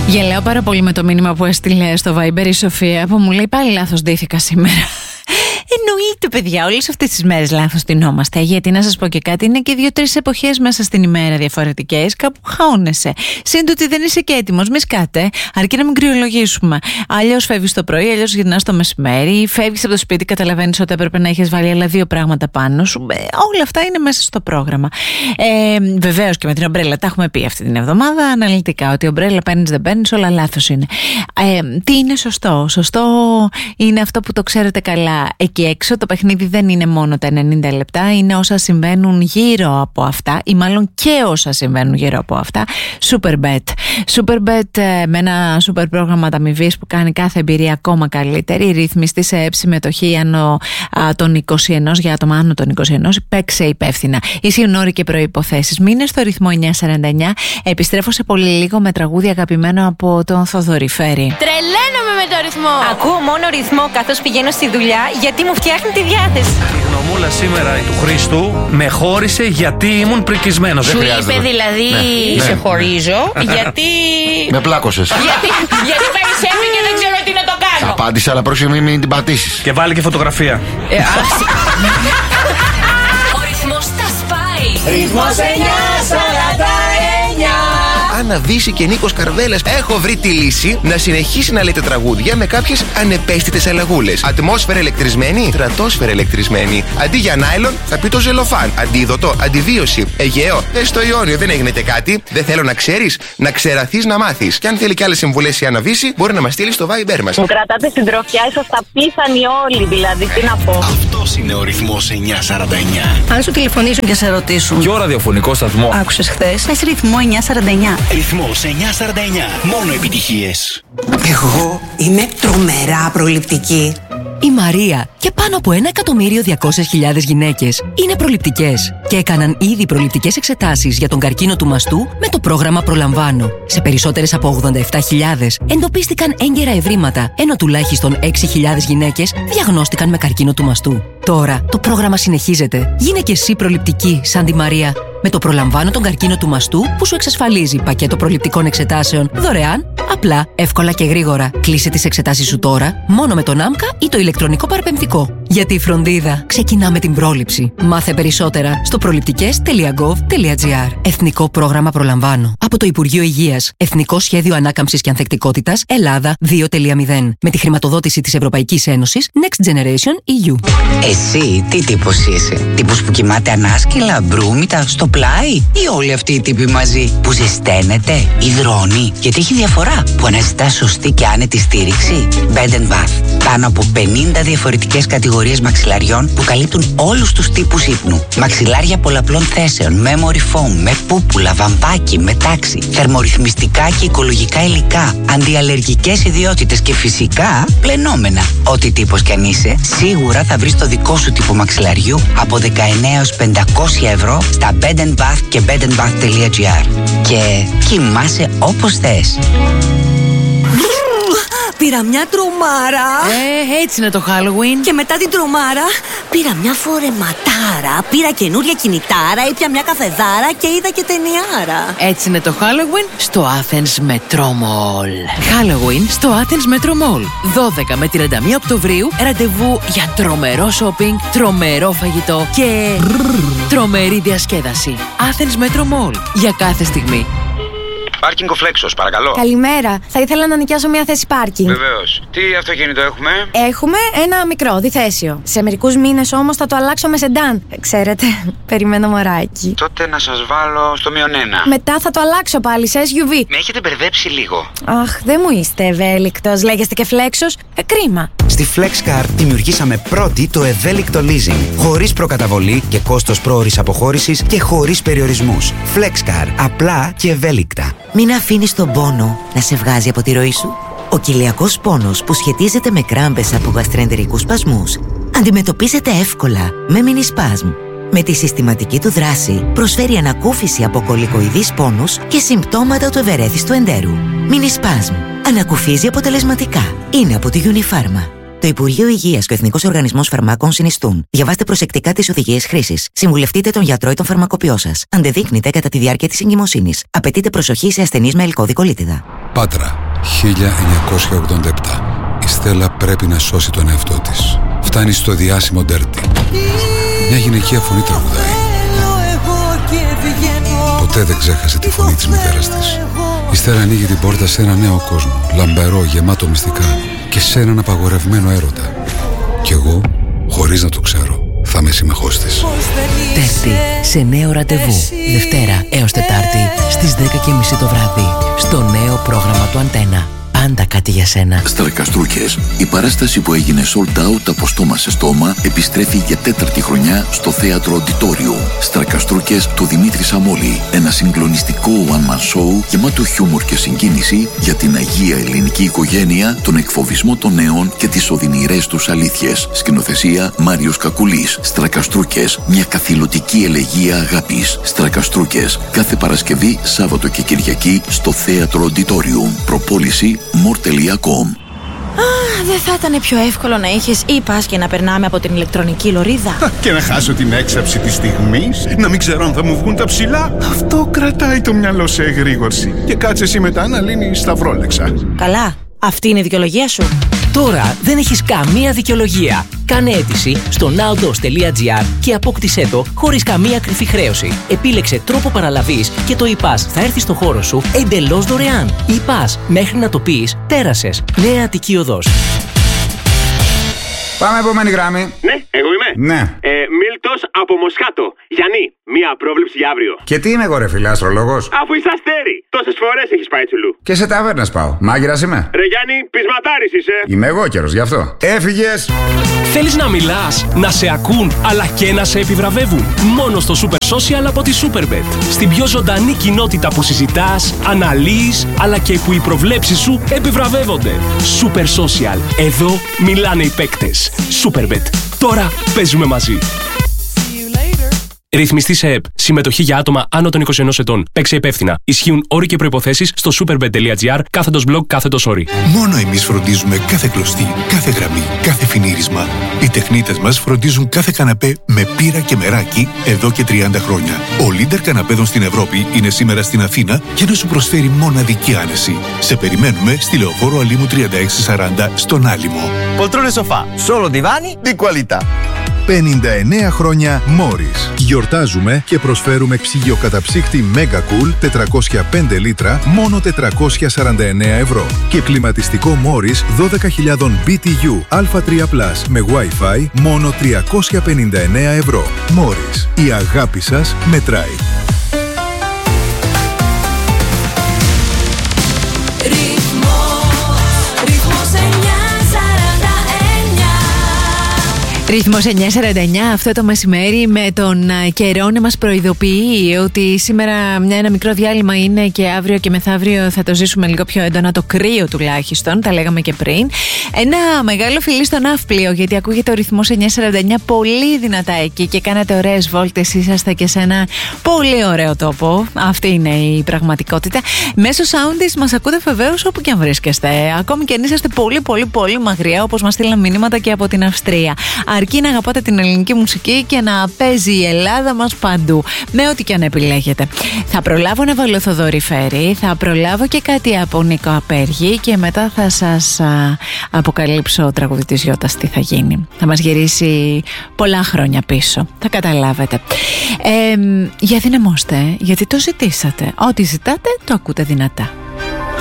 Γελάω πάρα πολύ με το μήνυμα που έστειλε στο Viber η Σοφία, που μου λέει πάλι λάθος ντύθηκα σήμερα. Εννοείται, παιδιά, όλες αυτές τις μέρες λάθος ντυνόμαστε. Γιατί να σας πω και κάτι, είναι και 2-3 εποχές μέσα στην ημέρα διαφορετικές. Κάπου χαώνεσαι. Σύντομα ότι δεν είσαι και έτοιμος, μη σκάτε, αρκεί να μην κρυολογήσουμε. Αλλιώς φεύγεις το πρωί, αλλιώς γυρνάς το μεσημέρι. Φεύγεις από το σπίτι, καταλαβαίνεις ότι έπρεπε να έχεις βάλει άλλα 2 πράγματα πάνω σου. Όλα αυτά είναι μέσα στο πρόγραμμα. Βεβαίως και με την ομπρέλα, τα έχουμε πει αυτή την εβδομάδα αναλυτικά. Ότι ομπρέλα παίρνεις, δεν παίρνεις, όλα λάθος είναι. Τι είναι σωστό? Σωστό είναι αυτό που το ξέρετε καλά. Εκεί έξω το παιχνίδι δεν είναι μόνο τα 90 λεπτά, είναι όσα συμβαίνουν γύρω από αυτά, ή μάλλον και όσα συμβαίνουν γύρω από αυτά. Superbet. Superbet με ένα super πρόγραμμα ανταμοιβής που κάνει κάθε εμπειρία ακόμα καλύτερη. Ρυθμιστή σε συμμετοχή άνω των 21, για άτομα άνω των 21. Παίξε υπεύθυνα. Ισχύουν όροι και προϋποθέσεις. Μείνε στο ρυθμό 949. Επιστρέφω σε πολύ λίγο με τραγούδι αγαπημένο από τον Θοδωρή Φέρη. Τρελαίνομαι με το ρυθμό. Ακούω μόνο ρυθμό καθώς πηγαίνω στη δουλειά, γιατί μου φτιάχνει τη διάθεση. Η γνωμούλα σήμερα του Χρήστου με χώρισε γιατί ήμουν πρικισμένος. Σου είπε δηλαδή σε χωρίζω γιατί... Με πλάκωσες. γιατί περισσεύει και δεν ξέρω τι να το κάνω. Απάντησε, αλλά πρόσεχε μην την πατήσεις. Και βάλει και φωτογραφία. Ο ρυθμός τα σπάει. Ρυθμός 949. Άννα Βύση και Νίκος Καρβέλας. Έχω βρει τη λύση να συνεχίσει να λέτε τραγούδια με κάποιες ανεπαίσθητες αλλαγούλες. Ατμόσφαιρα ηλεκτρισμένη, στρατόσφαιρα ηλεκτρισμένη. Αντί για νάιλον θα πει το ζελοφάν. Αντίδοτο, αντιβίωση. Αιγαίο, στο Ιόνιο δεν έγινε κάτι. Δεν θέλω να ξέρεις, να ξεραθείς να μάθεις. Και αν θέλει και άλλες συμβουλές η Άννα Βύση, μπορεί να μας στείλει στο Viber μας. Μου κρατάτε συντροφιά, είσαστε απίθανοι όλοι, δηλαδή, τι να πω. Αυτός είναι ο ρυθμός 949. Αν σου τηλεφωνήσουν και σε ρωτήσουν Ποιο ραδιοφωνικό σταθμό άκουσες χθες, πες ρυθμό 949. Ρυθμός 949. Μόνο επιτυχίες. Εγώ είμαι τρομερά προληπτική. Η Μαρία και πάνω από 1.200.000 γυναίκες είναι προληπτικές και έκαναν ήδη προληπτικές εξετάσεις για τον καρκίνο του μαστού με το πρόγραμμα Προλαμβάνω. Σε περισσότερες από 87.000 εντοπίστηκαν έγκαιρα ευρήματα, ενώ τουλάχιστον 6.000 γυναίκες διαγνώστηκαν με καρκίνο του μαστού. Τώρα το πρόγραμμα συνεχίζεται. Γίνε και εσύ προληπτική σαν τη Μαρία. Με το Προλαμβάνω τον καρκίνο του μαστού που σου εξασφαλίζει πακέτο προληπτικών εξετάσεων δωρεάν, απλά, εύκολα και γρήγορα. Κλείσε τις εξετάσεις σου τώρα μόνο με τον ΆΜΚΑ ή το ηλεκτρονικό παραπεμφτικό. Γιατί η φροντίδα ξεκινά με την πρόληψη. Μάθε περισσότερα στο προληπτικές.gov.gr. Εθνικό πρόγραμμα Προλαμβάνω. Από το Υπουργείο Υγείας. Εθνικό Σχέδιο Ανάκαμψης και Ανθεκτικότητας Ελλάδα 2.0. Με τη χρηματοδότηση της Ευρωπαϊκής Ένωσης Next Generation EU. Εσύ τι τύπος είσαι? Τύπος που κοιμάται ανάσκελα, μπρούμητα, στο πλάι, ή όλοι αυτοί οι τύποι μαζί που ζεσταίνεται, υδρώνει? Γιατί έχει διαφορά που αναζητά σωστή και άνετη στήριξη. Bed & Bath. Πάνω από 50 διαφορετικές κατηγορίες μαξιλαριών που καλύπτουν όλους τους τύπους ύπνου. Μαξιλάρια πολλαπλών θέσεων, memory foam, με πούπουλα, βαμβάκι, με τάξη, θερμορυθμιστικά και οικολογικά υλικά, αντιαλλεργικές ιδιότητες και φυσικά πλενόμενα. Ό,τι τύπος κι αν είσαι, σίγουρα θα βρεις το δικό σου τύπο μαξιλαριού από 19 έως 500 ευρώ στα Bed & Bath και bedandbath.gr. Και κοιμάσαι όπως θες. Πήρα μια τρομάρα. Έτσι είναι το Halloween. Και μετά την τρομάρα πήρα μια φορεματάρα. Πήρα καινούρια κινητάρα, ήπια μια καφεδάρα και είδα και ταινιάρα. Έτσι είναι το Halloween στο Athens Metro Mall. Halloween στο Athens Metro Mall. 12 με 31 Οκτωβρίου ραντεβού για τρομερό shopping, τρομερό φαγητό και τρομερή διασκέδαση. Athens Metro Mall. Για κάθε στιγμή. Πάρκινγκ ο Φλέξος, παρακαλώ. Καλημέρα. Θα ήθελα να νοικιάσω μια θέση πάρκινγκ. Βεβαίως. Τι αυτοκίνητο έχουμε? Έχουμε ένα μικρό, διθέσιο. Σε μερικούς μήνες όμως θα το αλλάξω με σεντάν. Ξέρετε, περιμένω μωράκι. Τότε να σας βάλω στο -1. Μετά θα το αλλάξω πάλι σε SUV. Με έχετε μπερδέψει λίγο. Αχ, δεν μου είστε ευέλικτος. Λέγεστε και Φλέξος. Κρίμα. Στη FlexCar δημιουργήσαμε πρώτη το ευέλικτο leasing. Χωρίς προκαταβολή και κόστος πρόωρης αποχώρησης και χωρίς περιορισμούς. FlexCar. Απλά και ευέλικτα. Μην αφήνεις τον πόνο να σε βγάζει από τη ροή σου. Ο κοιλιακός πόνος που σχετίζεται με κράμπες από γαστρεντερικούς σπασμούς αντιμετωπίζεται εύκολα με Minispasm. Με τη συστηματική του δράση προσφέρει ανακούφιση από κολικοειδείς πόνους και συμπτώματα του ευερέθιστου εντέρου. Minispasm. Ανακουφίζει αποτελεσματικά. Είναι από τη Unifarma. Το Υπουργείο Υγείας και ο Εθνικός Οργανισμός Φαρμάκων συνιστούν. Διαβάστε προσεκτικά τις οδηγίες χρήσης. Συμβουλευτείτε τον γιατρό ή τον φαρμακοποιό σας. Αντεδείκνυται κατά τη διάρκεια της εγκυμοσύνης. Απαιτείται προσοχή σε ασθενείς με ελκώδικο λίτιδα. Πάτρα, 1987. Η Στέλλα πρέπει να σώσει τον εαυτό της. Φτάνει στο διάσημο Dirty. Μια γυναικεία φωνή τραγουδάει. Ποτέ δεν ξέχασε τη φωνή της μητέρας της. Η Στέλλα ανοίγει την πόρτα σε ένα νέο κόσμο, λαμπερό, γεμάτο μυστικά και σε έναν απαγορευμένο έρωτα. Κι εγώ, χωρίς να το ξέρω, θα είμαι σύμμαχός της. Dirty, σε νέο ραντεβού. Δευτέρα έως Τετάρτη στις 10:30 το βράδυ. Στο νέο πρόγραμμα του Αντένα. Πάντα κάτι για σένα. Στρακαστρούκες. Η παράσταση που έγινε sold out από στόμα σε στόμα επιστρέφει για 4η χρονιά στο θέατρο Οντιτόριου. Στρακαστρούκες του Δημήτρη Σαμόλη. Ένα συγκλονιστικό one-man show γεμάτο χιούμορ και συγκίνηση για την αγία ελληνική οικογένεια, τον εκφοβισμό των νέων και τις οδυνηρές τους αλήθειες. Σκηνοθεσία Μάριος Κακουλής. Στρακαστρούκες. Μια καθηλωτική ελεγεία αγάπης. Στρακαστρούκες. Κάθε Παρασκευή, Σάββατο και Κυριακή στο θέατρο Οντιτόριου. Προπόληση more.com. Δεν θα ήταν πιο εύκολο να είχες e-pass και να περνάμε από την ηλεκτρονική λωρίδα? Και να χάσω την έξαψη της στιγμής, να μην ξέρω αν θα μου βγουν τα ψηλά. Αυτό κρατάει το μυαλό σε εγρήγορση. Και κάτσε εσύ μετά να λύνεις τα βρόλεξα. Καλά, αυτή είναι η δικαιολογία σου. Τώρα δεν έχεις καμία δικαιολογία. Κάνε αίτηση στο nowdos.gr και απόκτησέ το χωρίς καμία κρυφή χρέωση. Επίλεξε τρόπο παραλαβής και το e-pass θα έρθει στο χώρο σου εντελώς δωρεάν. E-pass, μέχρι να το πεις, πέρασες. Νέα Αττική Οδός. Πάμε επόμενη γράμμη. Ναι, εγώ είμαι. Ναι. Μίλτος από Μοσχάτο. Γιάννη, μία πρόβλεψη για αύριο. Και τι είμαι εγώ, ρε φίλε, αστρολόγος? Αφού είσαι αστέρι. Τόσες φορές έχεις πάει τσουλού. Και σε ταβέρνες πάω. Μάγειρας είμαι. Ρε Γιάννη, πεισματάρης είσαι. Είμαι εγώ καιρος, γι' αυτό. Έφυγες. Θέλεις να μιλάς, να σε ακούν, αλλά και να σε επιβραβεύουν? Μόνο στο Super Social από τη Superbet. Στην πιο ζωντανή κοινότητα που συζητάς, αναλύεις, αλλά και που οι προβλέψεις σου επιβραβεύονται. Super Social. Εδώ μιλάνε οι παίκτες. Superbet. Τώρα παίζουμε μαζί. Ρυθμιστή σε ΕΠ. Συμμετοχή για άτομα άνω των 21 ετών. Παίξε υπεύθυνα. Ισχύουν όροι και προϋποθέσεις στο superbet.gr/blog/όροι. Μόνο εμείς φροντίζουμε κάθε κλωστή, κάθε γραμμή, κάθε φινίρισμα. Οι τεχνίτες μας φροντίζουν κάθε καναπέ με πύρα και μεράκι εδώ και 30 χρόνια. Ο leader καναπέδων στην Ευρώπη είναι σήμερα στην Αθήνα για να σου προσφέρει μοναδική άνεση. Σε περιμένουμε στη Λεωφόρο Αλήμου 3640 στον Άλυμο. Poltrone sofà, solo divani di qualità. 59 χρόνια Morris. Γιορτάζουμε και προσφέρουμε ψυγειοκαταψύκτη Mega Cool 405 λίτρα μόνο 449 ευρώ. Και κλιματιστικό Morris 12.000 BTU Α3+, με Wi-Fi μόνο 359 ευρώ. Morris. Η αγάπη σας μετράει. Ρυθμός 949 αυτό το μεσημέρι με τον καιρό να μας προειδοποιεί ότι σήμερα ένα μικρό διάλειμμα είναι και αύριο και μεθαύριο θα το ζήσουμε λίγο πιο έντονα, το κρύο τουλάχιστον, τα λέγαμε και πριν. Ένα μεγάλο φιλί στο ναύπλιο, γιατί ακούγεται ο ρυθμός 949 πολύ δυνατά εκεί και κάνατε ωραίες βόλτες, είσαστε και σε ένα πολύ ωραίο τόπο. Αυτή είναι η πραγματικότητα. Μέσω Soundis μας ακούτε βεβαίως όπου και αν βρίσκεστε, ακόμη και αν είσαστε πολύ μακριά, όπως μας στείλαν μηνύματα και από την Αυστρία. Αρκεί να αγαπάτε την ελληνική μουσική και να παίζει η Ελλάδα μας παντού, με ό,τι και αν επιλέγετε. Θα προλάβω να βάλω Θοδωρή Φέρη, θα προλάβω και κάτι από Νίκο Απέργη και μετά θα σας αποκαλύψω ο τραγουδιστής Γιώτας τι θα γίνει. Θα μας γυρίσει πολλά χρόνια πίσω, θα καταλάβετε. Για δυναμώστε, γιατί το ζητήσατε. Ό,τι ζητάτε το ακούτε δυνατά.